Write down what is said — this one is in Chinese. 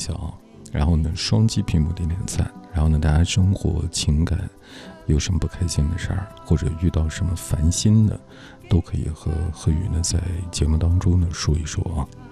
笑，然后呢双击屏幕点点赞，然后呢大家生活情感有什么不开心的事儿，或者遇到什么烦心的，都可以和何宇呢在节目当中呢说一说啊。